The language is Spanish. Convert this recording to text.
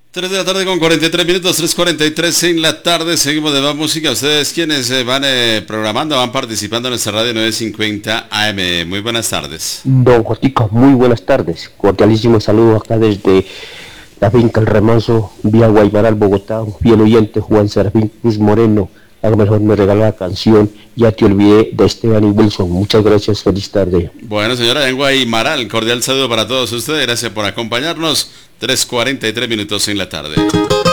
3 de la tarde con 43 minutos, 3:43 en la tarde, seguimos de más música. Ustedes quienes van programando, van participando en nuestra radio 950 AM. Muy buenas tardes. Don Jotico, muy buenas tardes. Cordialísimo saludo acá desde la finca El Remanso, vía Guaymaral, Bogotá. Un fiel oyente, Juan Serafín Cruz Moreno. A lo mejor me regala la canción Ya te olvidé, de Esteban y Wilson. Muchas gracias, feliz tarde. Bueno, señora, en Guaymaral, cordial saludo para todos ustedes. Gracias por acompañarnos. 3:43 minutos en la tarde.